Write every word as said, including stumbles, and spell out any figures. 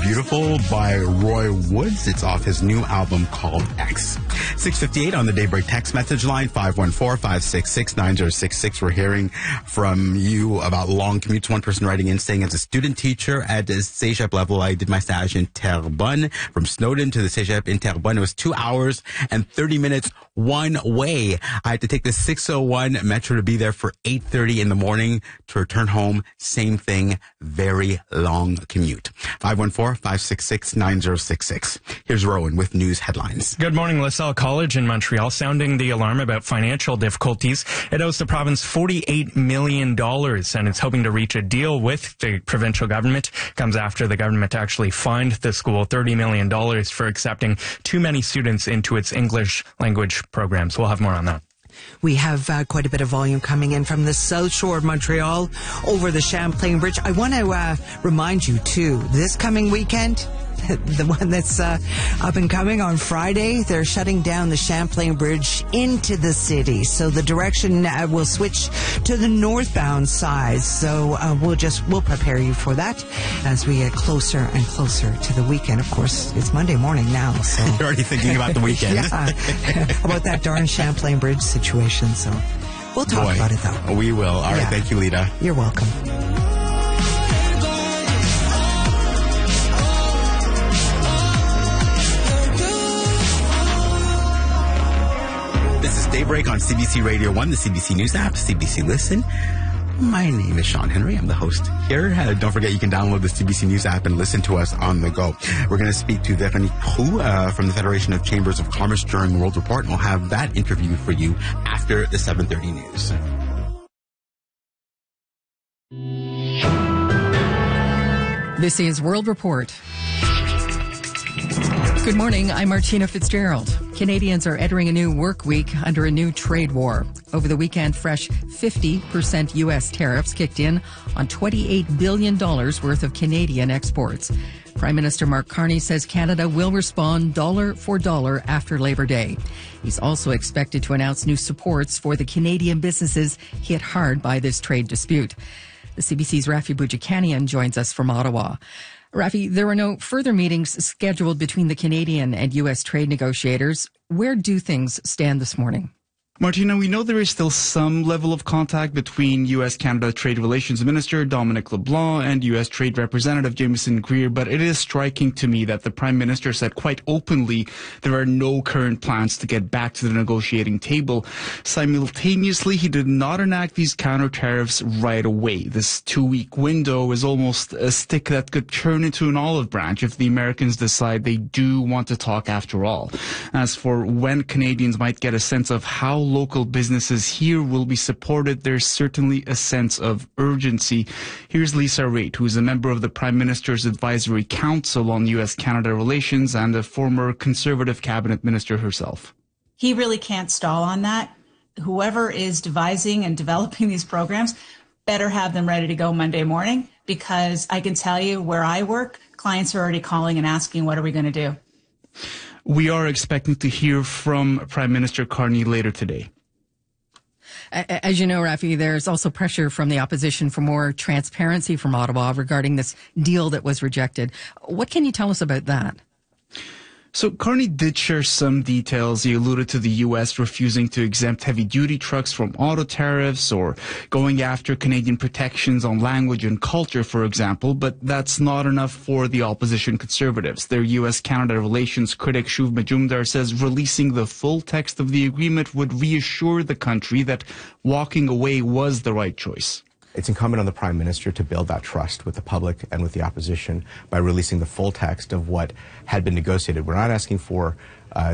Beautiful by Roy Woods. It's off his new album called X. six fifty-eight on the Daybreak text message line, five one four, five six six, nine zero six six. We're hearing from you about long commutes. One person writing in saying, as a student teacher at the Cégep level, I did my stage in Terrebonne. From Snowden to the Cégep in Terrebonne, it was two hours and thirty minutes one way. I had to take the six oh one Metro to be there for eight thirty in the morning to return home. Same thing, very long commute. five one four, five six six, nine zero six six. Here's Rowan with news headlines. Good morning. LaSalle College in Montreal sounding the alarm about financial difficulties. It owes the province forty-eight million dollars, and it's hoping to reach a deal with the provincial government. Comes after the government actually fined the school thirty million dollars for accepting too many students into its English language programs. We'll have more on that. We have uh, quite a bit of volume coming in from the south shore of Montreal over the Champlain Bridge. I want to uh, remind you, too, this coming weekend, the one that's uh, up and coming on Friday, they're shutting down the Champlain Bridge into the city. So the direction uh, will switch to the northbound side. So uh, we'll just, we'll prepare you for that as we get closer and closer to the weekend. Of course, it's Monday morning now. So You're already thinking about the weekend. Yeah, about that darn Champlain Bridge situation. So we'll talk Boy, about it, though. We will. All right. Yeah. Thank you, Lita. You're welcome. This is Daybreak on C B C Radio one, the C B C News app, C B C Listen. My name is Sean Henry. I'm the host here. Uh, don't forget you can download the C B C News app and listen to us on the go. We're going to speak to Véronique Proulx uh, from the Federation of Chambers of Commerce during World Report, and we'll have that interview for you after the seven thirty news. This is World Report. Good morning, I'm Martina Fitzgerald. Canadians are entering a new work week under a new trade war. Over the weekend, fresh fifty percent U S tariffs kicked in on twenty-eight billion dollars worth of Canadian exports. Prime Minister Mark Carney says Canada will respond dollar for dollar after Labor Day. He's also expected to announce new supports for the Canadian businesses hit hard by this trade dispute. The C B C's Rafi Boudjikanian joins us from Ottawa. Rafi, there were no further meetings scheduled between the Canadian and U S trade negotiators. Where do things stand this morning? Martina, we know there is still some level of contact between U S-Canada Trade Relations Minister Dominic LeBlanc and U S Trade Representative Jameson Greer, but it is striking to me that the Prime Minister said quite openly there are no current plans to get back to the negotiating table. Simultaneously, he did not enact these counter tariffs right away. This two-week window is almost a stick that could turn into an olive branch if the Americans decide they do want to talk after all. As for when Canadians might get a sense of how local businesses here will be supported, there's certainly a sense of urgency. Here's Lisa Raitt, who's a member of the Prime Minister's Advisory Council on U S-Canada relations and a former Conservative cabinet minister herself. He really can't stall on that. Whoever is devising and developing these programs better have them ready to go Monday morning, because I can tell you where I work, clients are already calling and asking, what are we going to do? We are expecting to hear from Prime Minister Carney later today. As you know, Rafi, there's also pressure from the opposition for more transparency from Ottawa regarding this deal that was rejected. What can you tell us about that? So Carney did share some details. He alluded to the U S refusing to exempt heavy-duty trucks from auto tariffs or going after Canadian protections on language and culture, for example, but that's not enough for the opposition Conservatives. Their U S-Canada relations critic Shuv Majumdar says releasing the full text of the agreement would reassure the country that walking away was the right choice. It's incumbent on the Prime Minister to build that trust with the public and with the opposition by releasing the full text of what had been negotiated. We're not asking for uh,